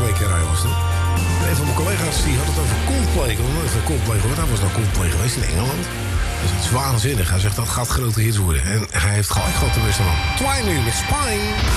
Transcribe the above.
2 keer rijden was het. Een van mijn collega's die had het over Coldplay. Ik had nooit van Coldplay gehoord. Hij was nou Coldplay geweest in Engeland. Dus het is waanzinnig. Hij zegt dat gaat grote hits worden. En hij heeft gelijk gehad de beste man. Twine nu met Spine.